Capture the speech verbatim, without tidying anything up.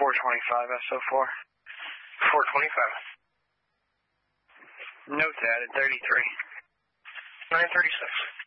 four twenty-five S O four. four twenty-five. Notes added, thirty-three. nine thirty-six.